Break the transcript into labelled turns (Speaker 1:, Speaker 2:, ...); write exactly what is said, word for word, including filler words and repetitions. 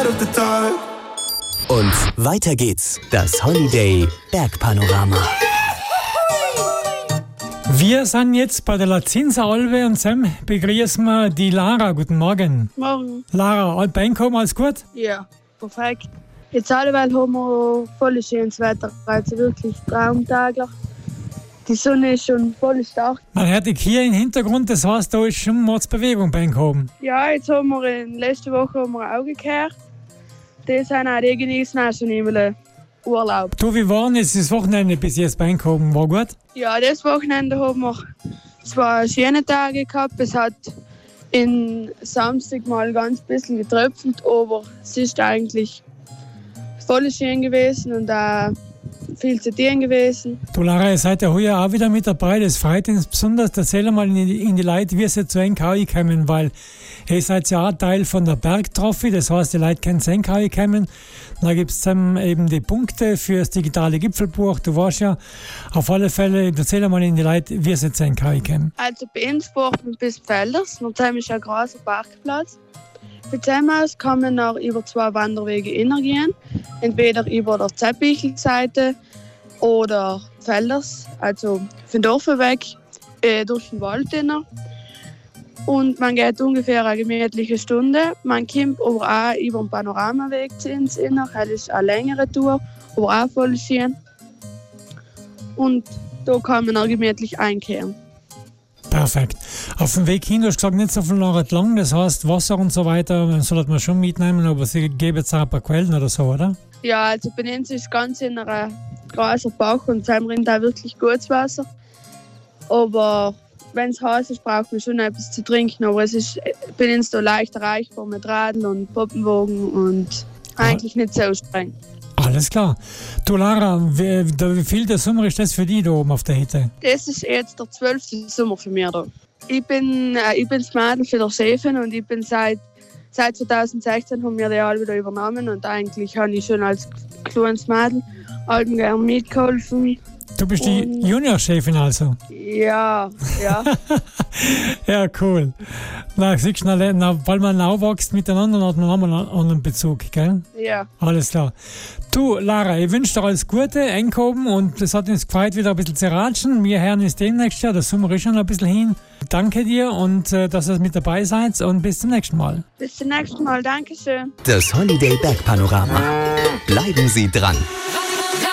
Speaker 1: of the dark.
Speaker 2: Und weiter geht's. Das Holiday Bergpanorama.
Speaker 3: Wir sind jetzt bei der Lazinseralbe und zusammen begrüßen wir die Lara. Guten Morgen.
Speaker 4: Morgen.
Speaker 3: Lara, alt reinkommen, alles gut?
Speaker 4: Ja, perfekt. Jetzt alleweil haben wir voll schönes Wetter, also wirklich traumtaglich. Die Sonne ist schon voll stark.
Speaker 3: Man hört dich hier im Hintergrund, das heißt, da ist schon Mordsbewegung reinkommen.
Speaker 4: Ja, jetzt haben wir in letzte Woche haben wir auch gekehrt. Die sind auch die genießen auch schon immer Urlaub.
Speaker 3: Du, wie war denn jetzt das Wochenende bis jetzt reinkommen? War gut?
Speaker 4: Ja, das Wochenende haben wir zwar schöne Tage gehabt. Es hat in Samstag mal ganz bisschen getröpfelt, aber es ist eigentlich voll schön gewesen und auch viel zu tun gewesen.
Speaker 3: Du Lara, ihr seid ja heute auch wieder mit dabei. Das freut uns besonders. Erzähl mal in die, in die Leute, wie sie zu N K I kommen, weil ihr seid ja auch Teil von der Bergtrophy. Das heißt, die Leute können zu N K I kommen. Da gibt es dann eben die Punkte für das digitale Gipfelbuch. Du weißt ja, auf alle Fälle, erzähl mal in die Leute, wie sie zu N K I kommen.
Speaker 4: Also bei uns fährt man bis Felders. Und da ist ein großer Parkplatz. Von dem aus kann man noch über zwei Wanderwege gehen. Entweder über der Zeppichelseite oder Felders, also von Dorf weg, äh, durch den Wald hinein. Und man geht ungefähr eine gemütliche Stunde. Man kommt aber auch über den Panoramaweg zu uns hinein. Das ist eine längere Tour, aber auch voll schön. Und da kann man auch gemütlich einkehren.
Speaker 3: Perfekt. Auf dem Weg hin, du hast gesagt, nicht so viel lang, das heißt Wasser und so weiter, sollte man schon mitnehmen, aber sie geben jetzt auch ein paar Quellen oder so, oder?
Speaker 4: Ja, also bei uns ist ganz in einer großen Bach und da rinnt da wirklich gutes Wasser. Aber wenn es heiß ist, braucht man schon etwas zu trinken, aber es ist bei uns da leicht erreichbar mit Radl und Poppenwagen und eigentlich nicht so streng.
Speaker 3: Alles klar. Du Lara, wie, wie viel der Sommer ist das für dich da oben auf der Hütte?
Speaker 4: Das ist jetzt der zwölfte Sommer für mich da. Ich bin, äh, ich bin das Mädel für der Chefin und ich bin seit, seit zwanzig sechzehn haben wir die alle wieder übernommen und eigentlich habe ich schon als kleines Mädel allen gerne mitgeholfen.
Speaker 3: Du bist die und Junior-Chefin also?
Speaker 4: Ja, ja.
Speaker 3: Ja, cool. Na, siehst du, na, weil man aufwächst miteinander, hat man auch einen anderen Bezug, gell?
Speaker 4: Ja.
Speaker 3: Alles klar. Du, Lara, ich wünsche dir alles Gute, einkommen und es hat uns gefreut, wieder ein bisschen zu ratschen. Wir hören uns demnächst ja, der Sommer ist schon ein bisschen hin. Danke dir und äh, dass ihr mit dabei seid und bis zum nächsten Mal.
Speaker 4: Bis zum nächsten Mal, Dankeschön.
Speaker 2: Das Holiday Bergpanorama. Bleiben Sie dran.